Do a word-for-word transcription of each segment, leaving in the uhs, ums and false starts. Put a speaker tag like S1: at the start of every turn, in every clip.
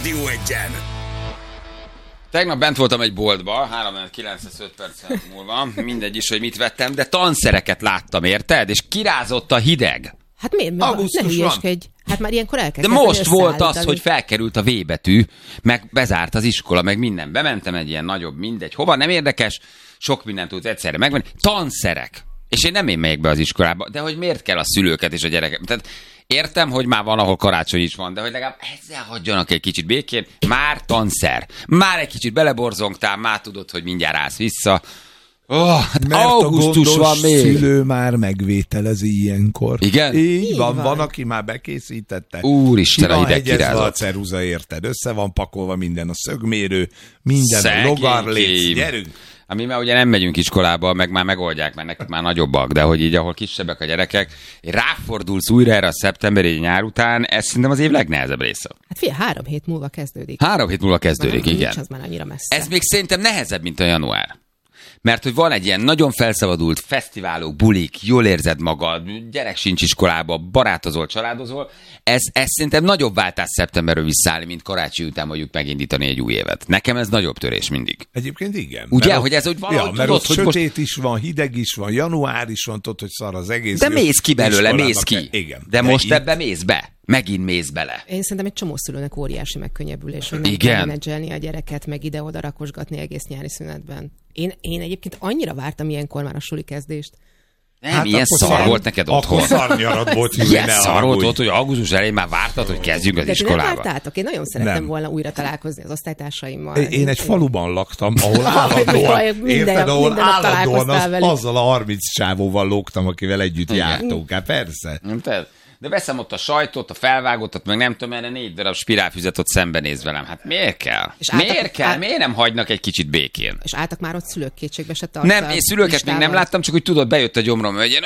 S1: Rádió Egyen.
S2: Tegnap bent voltam egy boltba, három kilencvenöt perc múlva, mindegy is, hogy mit vettem, de tanszereket láttam, érted? És kirázott a hideg.
S3: Hát miért? Ne hülyeskedj. Hát már ilyenkor el kell
S2: De most volt az, hogy felkerült a V betű, meg bezárt az iskola, meg minden. Bementem egy ilyen nagyobb, mindegy. Hova, nem érdekes, sok mindent tudsz egyszerre megvenni. Tanszerek. És én nem én megyek be az iskolába, de hogy miért kell a szülőket és a gyereket? Tehát értem, hogy már van, ahol karácsony is van, de hogy legalább ezzel hagyjanak egy kicsit békén. Már tanszer. Már egy kicsit beleborzongtál, már tudod, hogy mindjárt állsz vissza. Oh, hát
S4: mert augusztus van még. Szülő már megvételezi ilyenkor.
S2: Igen?
S4: Így, Így van, van, van, aki már bekészítette.
S2: Úristen, a hideg kirázott.
S4: A ceruza, érted? Össze van pakolva minden, a szögmérő, minden, Szegény a logarléc. Gyerünk!
S2: Ami már ugye nem megyünk iskolába, meg már megoldják, mert nekik már nagyobbak, de hogy így, ahol kisebbek a gyerekek, ráfordulsz újra erre a szeptemberi nyár után, ez szerintem az év legnehezebb része.
S3: Hát figyelj, három hét múlva kezdődik.
S2: Három hét múlva kezdődik,
S3: már
S2: igen.
S3: Nincs, az már annyira messze.
S2: Ez még szerintem nehezebb, mint a január. Mert hogy van egy ilyen nagyon felszabadult fesztiválok, bulik, jól érzed magad, gyerek sincs iskolába, barátozol, családozol. Ez, ez szerintem nagyobb váltás szeptemberről visszaállni, mint karácsony után mondjuk megindítani egy új évet. Nekem ez nagyobb törés mindig.
S4: Egyébként igen.
S2: Ugye,
S4: mert
S2: hogy ez úgy valahogy
S4: ja, mert
S2: tudod,
S4: ott
S2: hogy
S4: sötét
S2: most...
S4: is van, hideg is van, január is van, tudod, hogy szar az egész.
S2: De mész ki belőle, mész ki.
S4: Igen.
S2: De, de most
S4: így...
S2: ebbe mész be. Megint mész bele.
S3: Én szerintem egy csomó szülőnek óriási megkönnyebbülés, hogy nem kell menedzselni a gyereket, meg ide-oda rakosgatni egész nyári szünetben. Én, én egyébként annyira vártam ilyenkor már a suli kezdést.
S2: Nem, hát ilyen szar szar volt neked otthon.
S4: Akkor szarnyarad volt.
S2: Ilyen szar volt ott, hogy augusztus elején már vártad, hogy kezdjünk az
S3: de
S2: iskolába.
S3: De nem vártátok? Én nagyon szerettem
S4: nem.
S3: volna újra találkozni az osztálytársaimmal.
S4: Én, én egy faluban laktam, ahol állandóan,
S3: minden,
S4: érted, ahol
S3: minden
S4: állandóan az, azzal a harminc csávóval lógtam, akivel együtt igen. jártunk. Hát persze.
S2: Nem te? De veszem ott a sajtot, a felvágottat, meg nem tudom, erre négy darab spirálfüzet ott szembenéz velem. Hát miért kell? És miért álltak, kell? Áll... Miért nem hagynak egy kicsit békén?
S3: És álltak már ott szülők kétségbe se tartani.
S2: Nem, én szülőket listával. Még nem láttam, csak úgy tudod, bejött a gyomrom, hogy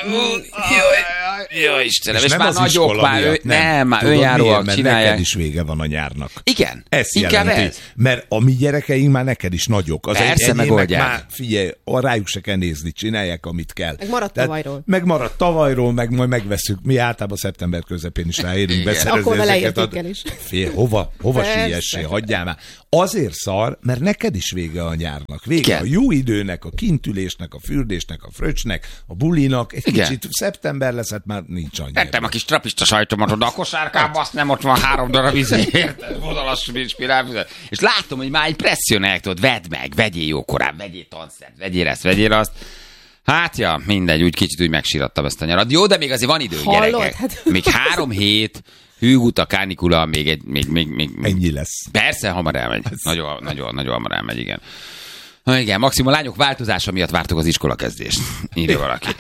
S2: jó Istenem, és, és már nagyok, már ő, nem, nem, már önjáróak csinálják.
S4: Neked is vége van a nyárnak.
S2: Igen,
S4: ez
S2: inkább
S4: jelenti,
S2: ez.
S4: Mert a mi gyerekeink már neked is nagyok. Az
S2: persze, megoldják.
S4: Már figyelj, rájuk se kell nézni, csinálják, amit kell.
S3: Meg maradt tavalyról.
S4: Meg maradt tavalyról, meg majd megveszünk. Mi általában szeptember közepén is ráérünk beszerezni
S3: akkor
S4: ezeket. A...
S3: is.
S4: Fél, hova, hova siessé, hagyjál már. Azért szar, mert neked is vége a nyárnak. Vége igen. a jó időnek, a kintülésnek, a fürdésnek, a fröccsnek, a bulinak. Egy igen. kicsit szeptember lesz, hát már nincs annyira.
S2: Tettem a kis trapista sajtomat oda a kosárkába, azt nem ott van három darab izé, érted? Vonalas spirálfüzet. És látom, hogy már egy presszionálják, tudod, vedd meg, vegyél jókorán, vegyél tanszert, vegyél ezt, vegyél azt. Hát ja, mindegy, úgy kicsit úgy megsirattam ezt a nyarat. Jó, de még azért van idő,
S3: hallod?
S2: Gyerekek.
S3: Hát...
S2: Még három hét, hűgút, a kánikula, még egy... Még, még, még,
S4: ennyi lesz.
S2: Persze, hamar elmegy. Nagyon, nagyon, nagyon hamar elmegy, igen. Na igen, maximum a lányok változása miatt vártok az iskola kezdést. Írja valaki.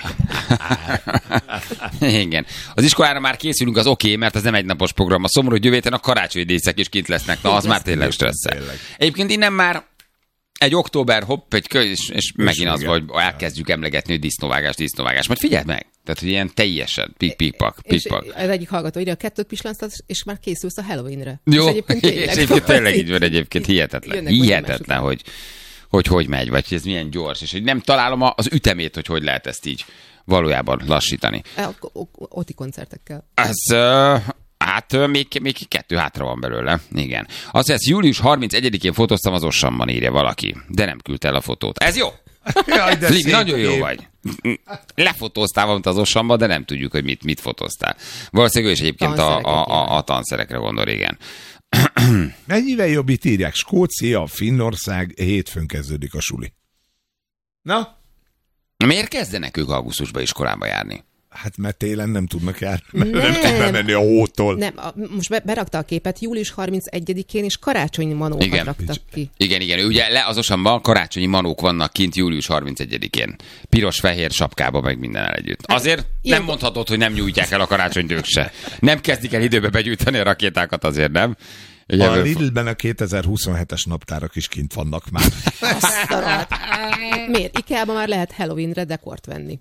S2: Igen. Az iskolára már készülünk, az oké, okay, mert az nem egy napos program. A szomorú jövő héten a karácsonyi díszek is kint lesznek. Na, az már tényleg stresszel. Egyébként innen már egy október, hopp, egy kö, és, és megint az, hogy elkezdjük emlegetni, hogy disznóvágás, disznóvágás. Majd figyeld meg! Tehát, hogy ilyen teljesen pik-pik-pak, pik-pak.
S3: Az egyik hallgató írja, a kettőt pislánztat, és már készülsz a Halloweenre.
S2: Jó,
S3: és egyébként tényleg,
S2: és egyébként tényleg így van egyébként. Hihetetlen. Hihetetlen, hogy, hogy hogy megy, vagy ez milyen gyors. És hogy nem találom az ütemét, hogy hogy lehet ezt így valójában lassítani.
S3: Oti koncertekkel.
S2: Ez... Uh, Hát még, még kettő hátra van belőle. Igen. Azt mondja, július harmincegyedikén fotóztam az Ossamban, írja valaki. De nem küldte el a fotót. Ez jó! Jaj, Ligi, nagyon jó vagy. Lefotóztál valamit az Ossamba, de nem tudjuk, hogy mit, mit fotóztál. Valószínűleg ő is egyébként a, a, a, a tanszerekre gondol, igen.
S4: Mennyivel jobb itt írják? Skócia, Finnország, hétfőn kezdődik a suli. Na?
S2: Miért kezdenek ők augusztusban iskolába járni?
S4: Hát mert télen nem tudnak járni, mert nem, nem tud bemenni a hótól.
S3: Nem, a, most be, berakta a képet, július harmincegyedikén és karácsonyi manókat igen. raktak ki.
S2: Igen, igen, ugye le az Osamban karácsonyi manók vannak kint július harmincegyedikén. Piros-fehér sapkába, meg mindennel együtt. Azért nem mondhatod, hogy nem nyújtják el a karácsonyt ők se. Nem kezdik el időbe begyűjteni a rakétákat, azért nem.
S4: Ugye, a Lidlben a kétezer-huszonhetes naptárak is kint vannak már.
S3: Miért? IKEA-ban már lehet Halloweenre dekort venni.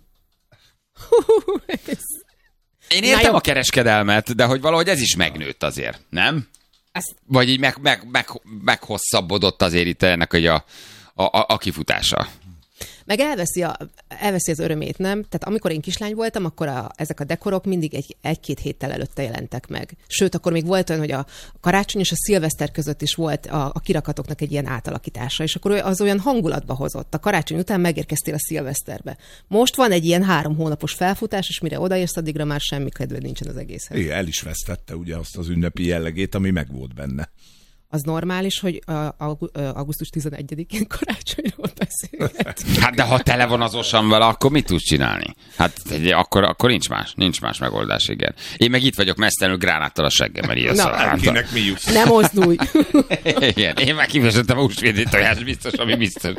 S2: Én értem a kereskedelmet, de hogy valahogy ez is megnőtt azért, nem? Ezt... Vagy így meg, meg, meg, meghosszabbodott azért itt ennek hogy a, a, a, a kifutása.
S3: Meg elveszi a, elveszi az örömét, nem? Tehát amikor én kislány voltam, akkor a, ezek a dekorok mindig egy, egy-két héttel előtte jelentek meg. Sőt, akkor még volt olyan, hogy a karácsony és a szilveszter között is volt a, a kirakatoknak egy ilyen átalakítása, és akkor az olyan hangulatba hozott. A karácsony után megérkeztél a szilveszterbe. Most van egy ilyen három hónapos felfutás, és mire odaérsz, addigra már semmi kedved nincsen az egészhez.
S4: Igen, el is vesztette ugye azt az ünnepi jellegét, ami meg volt benne.
S3: Az normális, hogy augusztus tizenegyedikén karácsonyról beszélgetünk.
S2: Hát de ha tele van az osam vele, akkor mit tudsz csinálni? Hát akkor, akkor nincs más, nincs más megoldás, igen. Én meg itt vagyok mesztelenül gránáttal a seggemmel.
S4: Na, kinek mi jut?
S3: Nem mozdulj.
S2: Igen, én már kifejezettem a húsvéti tojás, biztos, ami biztos.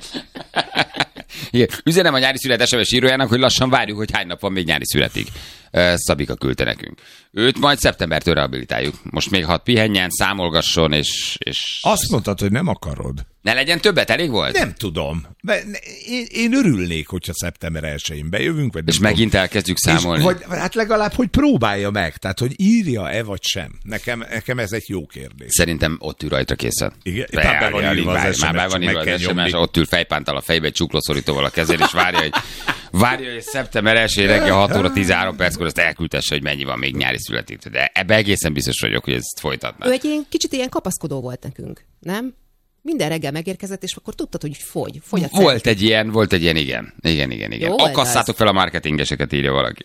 S2: Igen. Üzenem a nyári szület es em es írójának, hogy lassan várjuk, hogy hány nap van még nyári születig. Szabika küldte nekünk. Őt majd szeptembertől rehabilitáljuk. Most még hadd pihenjen, számolgasson, és... és...
S4: Azt mondtad, hogy nem akarod.
S2: Ne legyen többet, elég volt?
S4: Nem tudom. Én, én örülnék, hogyha szeptember elsején bejövünk. Vagy
S2: és
S4: tudom.
S2: megint elkezdjük számolni.
S4: És, vagy, hát legalább, hogy próbálja meg. Tehát, hogy írja-e vagy sem. Nekem, nekem ez egy jó kérdés.
S2: Szerintem ott ül rajta készen.
S4: Igen, már be van írva az es em es.
S2: Már be van írva az es em es, ott ül fejpántal a fejbe, egy csuklószorítóval a kezén, és várja, hogy, várja, hogy szeptember elsején reggel hat óra tizenhárom perckor azt elküldtesse, hogy mennyi van még nyári születik. De ebbe egészen biztos vagyok, hogy ezt folytatná.
S3: Ő egy ilyen, kicsit ilyen kapaszkodó volt nekünk, nem? Minden reggel megérkezett, és akkor tudtad, hogy fogy. fogy a
S2: volt egy ilyen, volt egy ilyen, igen. Igen, igen, igen. Akasszátok fel a marketingeseket, írja valaki.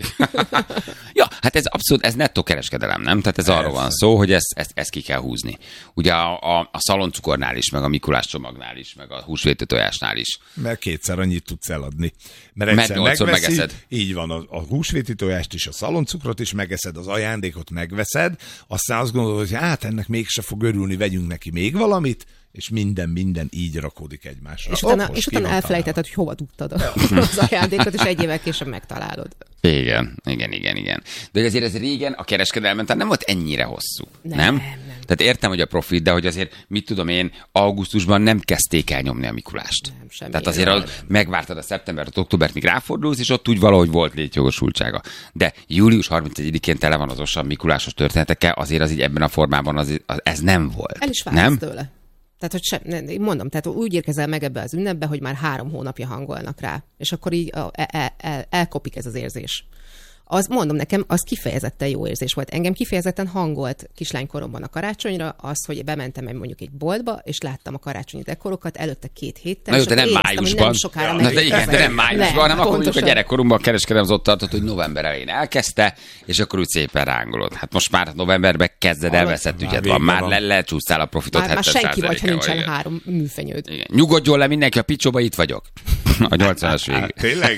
S2: Ja, hát ez abszolút, ez nettó kereskedelem, nem? Tehát ez arról van szó, hogy ezt, ezt, ezt ki kell húzni. Ugye a, a, a szaloncukornál is, meg a Mikulás csomagnál is, meg a húsvéti tojásnál is.
S4: Mert kétszer annyit tudsz eladni. Mert egyszer
S2: Mert
S4: megveszi,
S2: megeszed.
S4: Így van, a, a húsvéti tojást is, a szaloncukrot is megeszed, az ajándékot megveszed, aztán azt gondolod, hogy hát ennek mégse fog örülni, vegyünk neki még valamit, és minden, minden így rakódik egymásra.
S3: És utána, és utána elfelejtetted, hogy hova tudtad az ajándékot, és egy évvel később megtalálod.
S2: Igen, igen, igen, igen. De azért ez régen a kereskedelmen tehát nem volt ennyire hosszú, nem?
S3: Nem,
S2: nem? Tehát értem, hogy a profit, de hogy azért, mit tudom én, augusztusban nem kezdték el nyomni a Mikulást. Nem, semmi. Tehát azért az, megvártad a szeptembert, októbert, míg ráfordulsz, és ott úgy valahogy volt létjogosultsága. De július harmincegyedikén tele van az osan Mikulásos történetekkel, azért az így ebben a formában az, az, ez nem volt.
S3: El is vársz tőle. Tehát, hogy sem, nem, mondom, tehát úgy érkezel meg ebbe az ünnepbe, hogy már három hónapja hangolnak rá, és akkor így el, el, el, elkopik ez az érzés. Az, mondom nekem, az kifejezetten jó érzés volt. Engem kifejezetten hangolt kislánykoromban a karácsonyra az, hogy bementem egy mondjuk egy boltba, és láttam a karácsonyi dekorokat előtte két héttel.
S2: Na jó, de nem éreztem, májusban. Nem sokára Na, de, igen, de nem májusban, hanem akkor mondjuk a gyerekkorunkban a kereskedelem az ott tartott, hogy november elején elkezdte, és akkor úgy szépen rángolod. Hát most már novemberben kezded, elveszett ügyed van. Már le, lecsúsztál a profitot
S3: már,
S2: hetven
S3: már senki vagy, ha nincsen igen. három műfenyőd.
S2: Igen. Nyugodjon le mindenki, a picsóba itt vagyok. A nyolcvanas végig.
S4: Tényleg?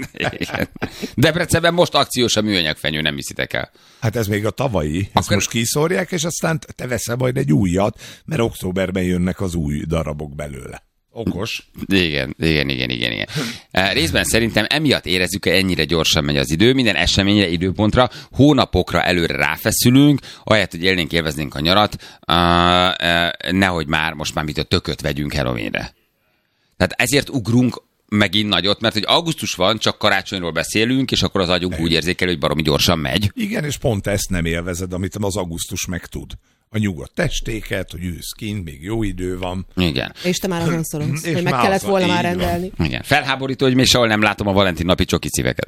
S2: Debrecenben most akciós a műanyagfenyő, nem hiszitek el.
S4: Hát ez még a tavalyi, ezt Akkor... most kiszórják, és aztán te veszel majd egy újat, mert októberben jönnek az új darabok belőle. Okos.
S2: Igen, igen, igen, igen, igen. Részben szerintem emiatt érezzük, hogy ennyire gyorsan megy az idő, minden eseményre, időpontra, hónapokra előre ráfeszülünk, ahelyett, hogy élnénk, élveznénk a nyarat, nehogy már most már mit a tököt vegyünk Halloweenre. Tehát ezért ugrunk megint nagyot, mert hogy augusztus van, csak karácsonyról beszélünk, és akkor az agyunk úgy érzékel, hogy baromi gyorsan megy.
S4: Igen, és pont ezt nem élvezed, amit az augusztus meg tud. A nyugodt testéket, hogy ülsz kint, még jó idő van.
S2: Igen.
S3: És te már azon szorongsz, hogy meg kellett volna már rendelni.
S2: Van. Igen. Felháborító, hogy még sehol nem látom a Valentin napi csoki szíveket.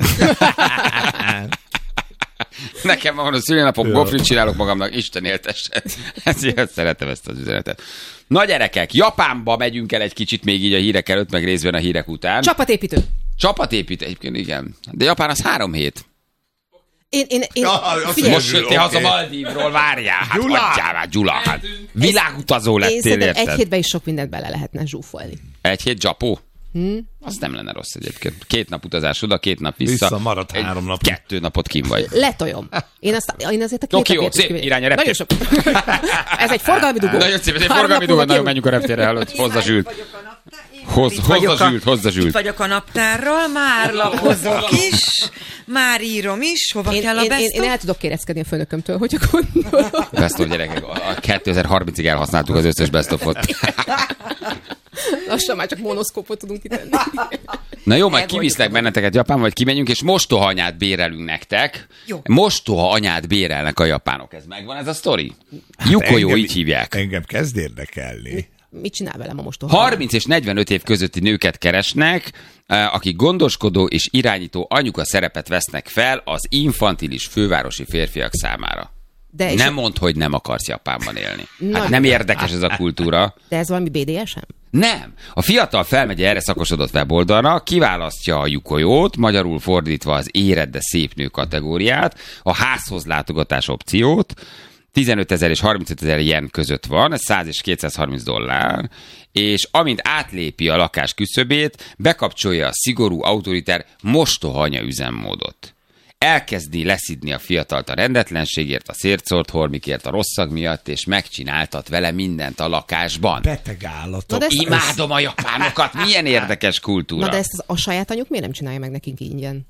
S2: Nekem van a szülinapom, gofrit csinálok magamnak, Isten éltesse. Ezért szeretem ezt az üzenetet. Na gyerekek, Japánba megyünk el egy kicsit még így a hírek előtt, meg részben a hírek után.
S3: Csapatépítő.
S2: Csapatépítő, egyébként igen. De Japán az három hét.
S3: Én, én, én,
S2: ja, most jöttél haza Maldívról, várjál, hát hagyjál már, Gyula, hát világutazó lettél, érted?
S3: Egy hétben is sok mindent bele lehetne zsúfolni.
S2: Egy hét Japó? Hmm. Az nem lenne rossz egyébként. Két nap utazás oda, két nap vissza.
S4: Vissza maradt három nap.
S2: Kettő napot kim vagy.
S3: Letoljom. Én, azt, én azért a két
S2: Tokió, szép, irány a reptér.
S3: Sok... Ez egy forgalmi dugó.
S2: Nagyon szép, ez egy forgalmi dugó, nagyon menjünk a reptérre előtt. Hozza zsűlt. Hoz, hozza zsűlt, hozza zsűlt.
S1: Itt vagyok a naptárral, már lapozok is, már írom is, hova
S3: én,
S1: kell a
S3: én,
S1: best
S3: én, én el tudok kéreckedni a főnökömtől, hogyha gondolom.
S2: Best of, gyerekek, a kétezer-harmincig elhasználtuk az összes best of-ot.
S3: Lassan már csak monoszkópot tudunk kitenni.
S2: Na jó, majd kiviszlek benneteket Japánba, vagy kimegyünk, és mostoha anyát bérelünk nektek. Jó. Mostoha anyát bérelnek a japánok. Ez megvan ez a sztori? Hát Yukoyo, így hívják.
S4: Engem kezd érdekelni.
S3: mit csinál velem a mostoha?
S2: harminc és negyvenöt év közötti nőket keresnek, akik gondoskodó és irányító anyuka szerepet vesznek fel az infantilis fővárosi férfiak számára. De nem mondd, hogy nem akarsz Japánban élni. Hát Nagy nem érdekes ez a kultúra.
S3: De ez valami bé dé es em?
S2: Nem. A fiatal felmegy erre szakosodott weboldalra, kiválasztja a yukojót, magyarul fordítva az érett, de szép nő kategóriát, a házhoz látogatás opciót, tizenötezer és harmincötezer jen között van, ez száz és kétszázharminc dollár, és amint átlépi a lakás küszöbét, bekapcsolja a szigorú, autoriter mostohanya üzemmódot. Elkezdi leszidni a fiatalt a rendetlenségért, a szértszórt hormikért, a rosszag miatt, és megcsináltat vele mindent a lakásban.
S4: Beteg állatok.
S3: Na
S2: Imádom a japánokat, milyen érdekes kultúra.
S3: Na de ezt a saját anyuk miért nem csinálja meg nekünk ingyen?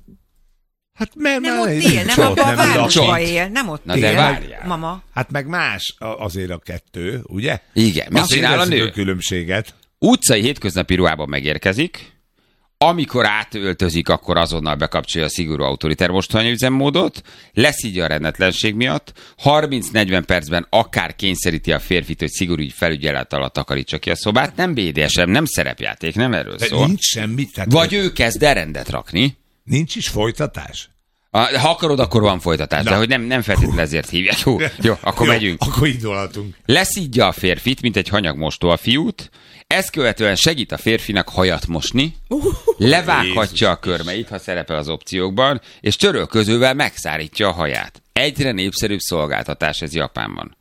S4: Hát mert
S1: nem ott él, nem abban a városban él, nem ott
S2: Na él. De várjál.
S1: Mama.
S4: Hát meg más azért a kettő, ugye?
S2: Igen, mit csinál a nő?
S4: A különbséget.
S2: Utcai hétköznapi ruhában megérkezik, amikor átöltözik, akkor azonnal bekapcsolja a szigorú autoriter mostohanya üzemmódot, leszidja a rendetlenség miatt, harminc-negyven percben akár kényszeríti a férfit, hogy szigorú felügyelet alatt takarítsa ki a szobát. Nem bé dé es em, nem szerepjáték, nem erről
S4: De
S2: szól.
S4: nincs semmi. Tehát
S2: Vagy ő kezd el rendet rakni.
S4: Nincs is folytatás?
S2: Ha akarod, akkor van folytatás, Na. de hogy nem, nem feltétlenül ezért hívják. Jó, jó akkor
S4: jó,
S2: megyünk.
S4: Akkor indulhatunk.
S2: Leszidja a férfit, mint egy hanyag mostoha fiút, ezt követően segít a férfinak hajat mosni, levághatja a körmeit, ha szerepel az opciókban, és törölközővel megszárítja a haját. Egyre népszerűbb szolgáltatás ez Japánban.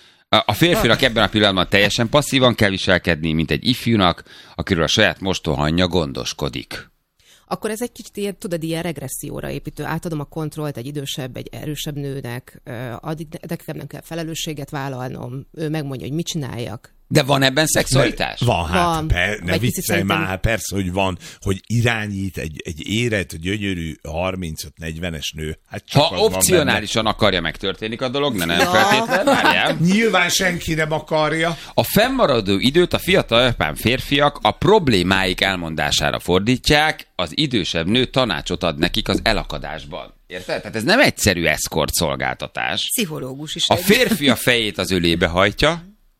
S2: A férfinak ebben a pillanatban teljesen passzívan kell viselkedni, mint egy ifjúnak, akiről a saját mostohanya gondoskodik.
S3: Akkor ez egy kicsit ilyen, tudod, ilyen regresszióra építő. Átadom a kontrollt egy idősebb, egy erősebb nőnek, addig nekem nem kell felelősséget vállalnom, ő megmondja, hogy mit csináljak.
S2: De van ebben szexualitás?
S4: Van, hát
S3: Van.
S4: per, ne
S3: Vagy
S4: viccelj
S3: szerintem...
S4: már, persze, hogy van, hogy irányít egy, egy érett, gyönyörű harmincöt-negyvenes nő. Hát csak
S2: ha opcionálisan akarja, megtörténik a dolog, ne nem ja. feltétlenül, várjál.
S4: Nyilván senki nem akarja.
S2: A fennmaradó időt a fiatal japán férfiak a problémáik elmondására fordítják, az idősebb nő tanácsot ad nekik az elakadásban. Érted? Tehát ez nem egyszerű eszkort szolgáltatás.
S1: Pszichológus is.
S2: A férfi a fejét az ölébe hajtja,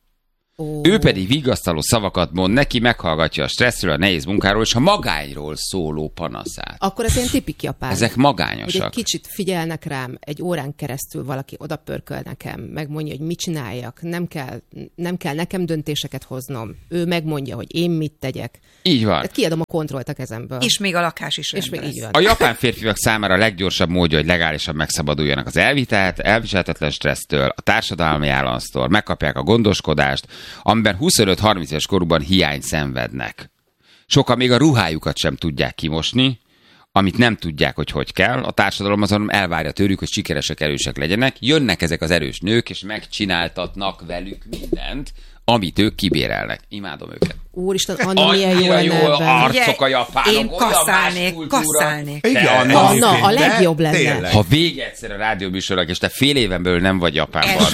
S3: Oh.
S2: ő pedig vigasztaló szavakat mond neki, meghallgatja a stresszről, a nehéz munkáról és a magányról szóló panaszát.
S3: Akkor ez ilyen tipik japán.
S2: Ezek magányosak.
S3: Hogy egy kicsit figyelnek rám, egy órán keresztül valaki odapörköl nekem, megmondja, hogy mit csináljak, nem kell, nem kell nekem döntéseket hoznom. Ő megmondja, hogy én mit tegyek.
S2: Így van.
S3: Tehát kiadom a kontrollt a kezemből.
S1: És még a lakás is
S3: És még így van.
S2: A japán férfiak számára a leggyorsabb módja, hogy legálisan megszabaduljanak az elvitelt, elviselhetetlen stressztől, a társadalmi államsztól, megkapják a gondoskodást, amiben huszonöt-harminc éves korukban hiány szenvednek. Sokan még a ruhájukat sem tudják kimosni, amit nem tudják, hogy hogy kell. A társadalom azon elvárja tőlük, hogy sikeresek, erősek legyenek. Jönnek ezek az erős nők, és megcsináltatnak velük mindent, amit ők kibérelnek. Imádom őket.
S3: Úristen, Anna, milyen jó
S2: jó
S3: ebben.
S2: arcok a japánok.
S1: Én kasszálnék, kasszálnék.
S4: Igen,
S3: Anna, Anna, a legjobb lenne.
S4: Tényleg.
S2: Ha vége egyszer a rádióműsornak, és te fél éven belül nem vagy Japánban.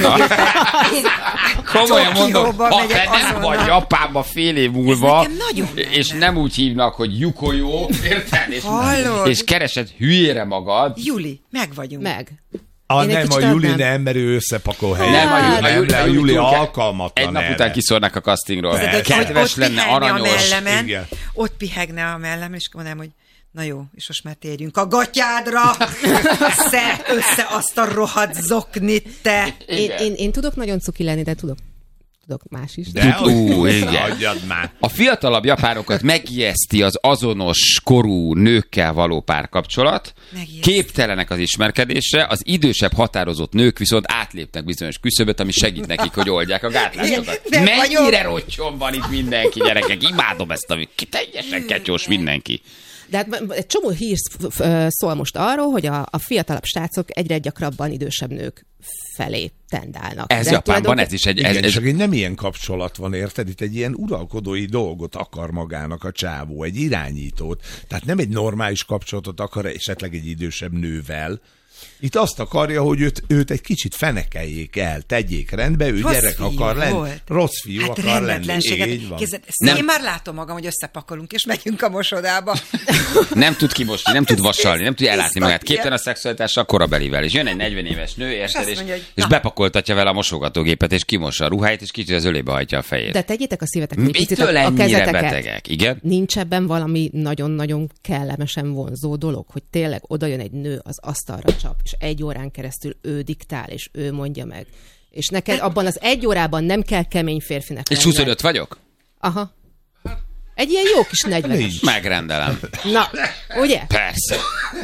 S2: Komolyan mondom, ha te nem vagy Japánban fél év múlva, és nem úgy hívnak, hogy Yukoyo, érted? És, és keresed hülyére magad.
S1: Juli, meg vagyunk.
S3: Meg.
S4: A,
S3: Én
S4: nem, a Juli
S3: adnám.
S4: nem, mert ő összepakol helyen.
S2: Nem, a Juli,
S4: nem,
S2: a Juli,
S4: de a
S2: a Juli,
S4: Juli
S2: túl-
S4: alkalmatlan
S2: Egy nap
S4: erre.
S2: után kiszórnak a castingról.
S1: Tehát, hogy
S2: Kedves
S1: ott
S2: lenne,
S1: pihegne
S2: aranyos.
S1: A mellemen,
S4: Igen.
S1: ott pihegne a mellemen, és mondanám, hogy na jó, és most már térjünk a gatyádra, szed össze azt a rohadt zoknit, te.
S3: Én, én, én tudok nagyon cuki lenni, de tudok, tudok más is.
S4: De
S2: Ú,
S4: hogy
S2: igen.
S4: hagyjad már.
S2: A fiatalabb japánokat megijeszti az azonos korú nőkkel való párkapcsolat,
S1: Megijeszti.
S2: képtelenek az ismerkedésre, az idősebb határozott nők viszont átlépnek bizonyos küszöböt, ami segít nekik, hogy oldják a gátlányokat.
S1: Nem
S2: Mennyire rottyon van itt mindenki, gyerekek, imádom ezt, ami teljesen ketyós mindenki.
S3: De hát egy csomó hír sz- f- szól most arról, hogy a, a fiatalabb srácok egyre gyakrabban idősebb nők felé tendálnak.
S2: Ez
S3: De
S2: Japánban
S3: tulajdonképpen-
S2: ez is egy...
S4: Igen,
S2: Ez, ez,
S4: csak egy nem ilyen kapcsolat van, érted? Itt egy ilyen uralkodói dolgot akar magának a csávó, egy irányítót. Tehát nem egy normális kapcsolatot akar esetleg egy idősebb nővel, Itt azt akarja, hogy őt, őt egy kicsit fenekeljék el, tegyék rendbe, ő
S1: Rossz
S4: gyerek akar lenni.
S1: Volt.
S4: Rossz fiú
S1: hát
S4: akar lenni. Így van.
S1: Kézzel, nem. Én már látom magam, hogy összepakolunk, és megyünk a mosodába.
S2: Nem tud kimosni, nem tud vasalni, nem tud ellátni magát. Képtelen a szexualitással korabelivel. És jön egy negyven éves nő, érted, és, mondja, hogy, és bepakoltatja vele a mosogatógépet, és kimossa a ruháit, és kicsit az ölébe hajtja a fejét.
S3: De tegyétek a szívetekre egy picit
S2: Mitől
S3: a, a kezeteket.
S2: betegek? Igen?
S3: Nincs ebben valami nagyon-nagyon kellemesen vonzó dolog, hogy tényleg oda jön egy nő, az asztalra csap, és egy órán keresztül ő diktál, és ő mondja meg. És neked abban az egy órában nem kell kemény férfinek
S2: És huszonöt vagyok?
S3: Aha. Egy ilyen jó kis negyvenes.
S2: Megrendelem.
S3: Na, ugye?
S2: Persze.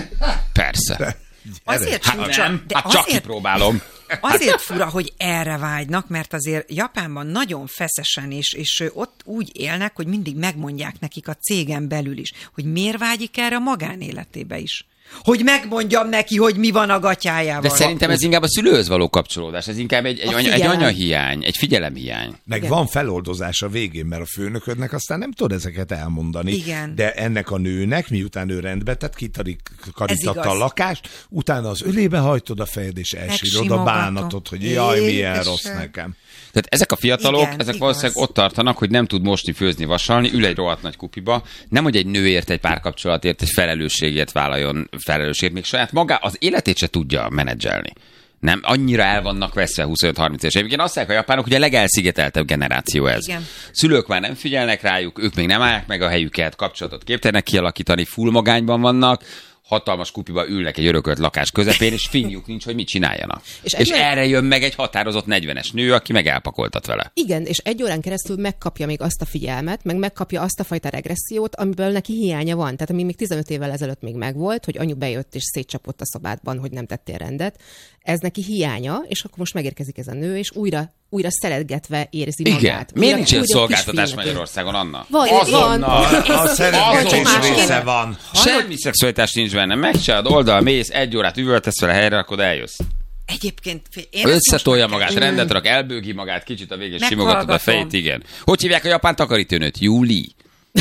S2: Persze.
S1: Azért
S2: hát
S1: furcsa,
S2: nem,
S1: de
S2: hát csak
S1: azért,
S2: kipróbálom.
S1: Azért fura, hogy erre vágynak, mert azért Japánban nagyon feszesen, és, és ott úgy élnek, hogy mindig megmondják nekik a cégen belül is, hogy miért vágyik erre a magánéletébe is. Hogy megmondjam neki, hogy mi van a gatyájával.
S2: De szerintem ez inkább a szülőhöz való kapcsolódás, ez inkább egy, egy, anya, egy anyahiány, egy figyelemhiány.
S4: Meg
S3: Igen.
S4: van feloldozás a végén, mert a főnöködnek aztán nem tud ezeket elmondani.
S1: Igen.
S4: De ennek a nőnek, miután ő rendbe tett, kitarítatta a lakást, utána az ölébe hajtod a fejed, és elsírod a bánatot, hogy jaj, milyen
S1: Édesen.
S4: rossz nekem.
S2: Tehát ezek a fiatalok,
S1: Igen,
S2: ezek
S1: igaz.
S2: valószínűleg ott tartanak, hogy nem tud mosni, főzni, vasalni, ül egy rohadt nagy kupiba, nem hogy egy nőért, egy párkapcsolatért, egy felelősségért vállaljon felelősségért, még saját maga az életét se tudja menedzselni. Nem, annyira el vannak veszve huszonöt-harminc éves évig. Én azt mondják a japánok, hogy a legelszigeteltebb generáció ez.
S1: Igen.
S2: Szülők már nem figyelnek rájuk, ők még nem állják meg a helyüket, kapcsolatot képtelenek kialakítani, full magányban vannak, hatalmas kupiba ülnek egy örökölt lakás közepén, és finjuk nincs, hogy mit csináljanak. És, és
S3: egyre...
S2: erre jön meg egy határozott negyvenes nő, aki meg elpakoltat vele.
S3: Igen, és egy órán keresztül megkapja még azt a figyelmet, meg megkapja azt a fajta regressziót, amiből neki hiánya van. Tehát ami még tizenöt évvel ezelőtt még megvolt, hogy anyu bejött és szétcsapott a szobádban, hogy nem tettél rendet. Ez neki hiánya, és akkor most megérkezik ez a nő, és újra újra szeretgetve érzi magát.
S2: Igen. Miért nincs ilyen szolgáltatás
S3: kisfiúnak.
S2: Magyarországon, Anna?
S3: Vagy,
S2: Azonnal.
S4: A szeretgetés
S2: Azonnal.
S4: része van.
S2: Semmi szexualitás nincs benne. Megcsinálod, oldal mész, egy órát üvöltesz vele helyre, akkor eljössz.
S1: Egyébként én ezt
S2: Összetolja
S1: most
S2: magát,
S1: meg-
S2: rendet rak, elbőgi magát, kicsit a végén
S1: Meghallgatom.
S2: simogatod a fejét, igen. Hogy hívják a japán takarítónőt? Júli.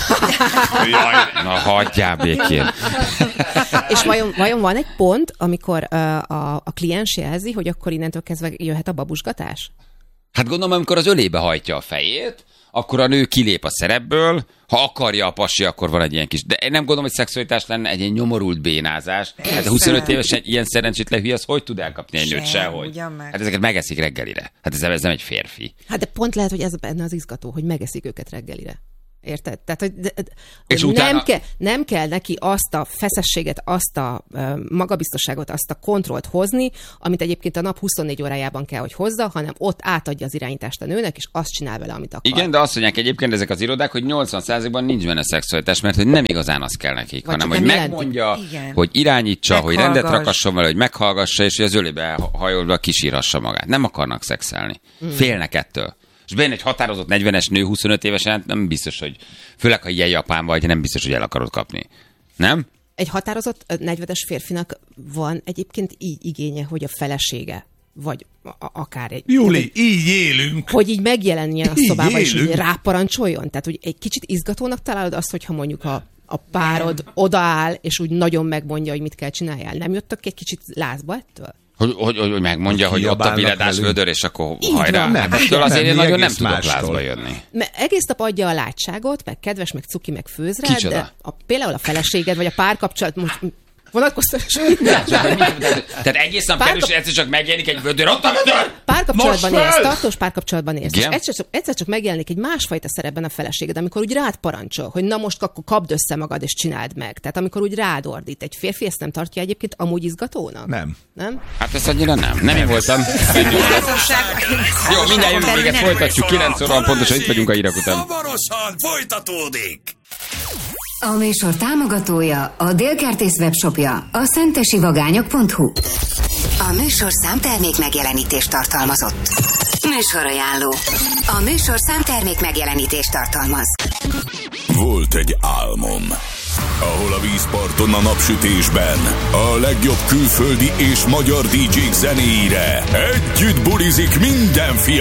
S2: Jaj, na hagyjál békén.
S3: És vajon, vajon van egy pont, amikor uh, a, a kliens jelzi, hogy akkor innentől kezdve jöhet a babusgatás?
S2: Hát gondolom, amikor az ölébe hajtja a fejét, akkor a nő kilép a szerepből, ha akarja a pasi, akkor van egy ilyen kis... De én nem gondolom, hogy szexualitás lenne egy ilyen nyomorult bénázás. Hát a huszonöt évesen ilyen szerencsétlen hülye, az hogy tud elkapni egy nőt?
S1: Sem,
S2: Sehogy.
S1: ugyan meg.
S2: Hát ezeket megeszik reggelire. Hát ez, ez nem egy férfi.
S3: Hát de pont lehet, hogy ez benne az izgató, hogy megeszik őket reggelire. Érted? Tehát, hogy, de,
S2: És
S3: hogy
S2: utána-
S3: nem, ke, nem kell neki azt a feszességet, azt a uh, magabiztosságot, azt a kontrollt hozni, amit egyébként a nap huszonnégy órájában kell, hogy hozza, hanem ott átadja az irányítást a nőnek, és azt csinál vele, amit akar.
S2: Igen, de azt mondják egyébként ezek az irodák, hogy nyolcvan százalékban nincs benne szexualitás, mert hogy nem igazán az kell nekik,
S3: Vagy
S2: hanem
S3: csak
S2: hogy
S3: nem jelenti.
S2: megmondja,
S1: Igen.
S2: hogy irányítsa, hogy rendet
S1: Meghallgass.
S2: rakasson vele, hogy meghallgassa, és hogy az ölébe hajolva kisírhassa magát. Nem akarnak szexelni.
S3: Hmm.
S2: Félnek ettől. És benne egy határozott negyvenes nő huszonöt évesen nem biztos, hogy főleg, ha ilyen japán vagy, nem biztos, hogy el akarod kapni. Nem?
S3: Egy határozott ö, negyvenes férfinak van egyébként így igénye, hogy a felesége, vagy a- a- akár egy...
S4: Júli, így élünk.
S3: Hogy így megjelenjen a
S4: Így
S3: szobában, és
S4: élünk.
S3: így ráparancsoljon. Tehát, hogy egy kicsit izgatónak találod azt, hogyha mondjuk a, a párod odaáll, és úgy nagyon megmondja, hogy mit kell csináljál. Nem jöttök egy kicsit lázba ettől?
S2: Hogy, hogy, hogy megmondja, hogy ott a
S4: Kiabálnak
S2: villadás
S4: velünk.
S2: vödör, és akkor
S3: Így
S2: hajrá.
S3: van.
S2: Hát
S4: Nem,
S2: ettől azért
S4: nem,
S2: én
S4: mi
S2: nagyon nem
S4: egész
S2: tudok
S4: mástól.
S2: lázba jönni.
S3: Mert egész nap adja a látságot, meg kedves, meg cuki, meg főz rá,
S2: Kicsoda?
S3: de a, például a feleséged, vagy a párkapcsolat, most vonatkoztatás.
S2: Tehát egész nap
S3: Pár-
S2: kerül, és egyszer csak megjelenik egy vödör, ott a vödör!
S3: Párkapcsolatban
S2: Most
S3: élsz,
S2: föl!
S3: tartós párkapcsolatban élsz, és
S2: Igen?
S3: egyszer csak, egyszer csak megjelenik egy másfajta szerepben a feleséged, amikor úgy rád parancsol, hogy na most akkor kapd össze magad, és csináld meg. Tehát amikor úgy rád ordít. Egy férfi ezt nem tartja egyébként amúgy izgatónak?
S4: Nem.
S3: Nem?
S2: Hát ez annyira nem. Nem én voltam. Jó, mindjárt jövünk véget, folytatjuk. kilenc óra pontosan itt vagyunk a hírek után.
S5: Hamarosan folytatódik!
S6: A műsor támogatója a Délkertész webshopja, a szentesivagányok pont hu. A műsor számtermék megjelenítést tartalmazott. Műsorajánló. A műsor számtermék megjelenítést tartalmaz.
S5: Volt egy álmom, ahol a vízparton a napsütésben a legjobb külföldi és magyar dé jék zenéire együtt bulizik minden fiatal.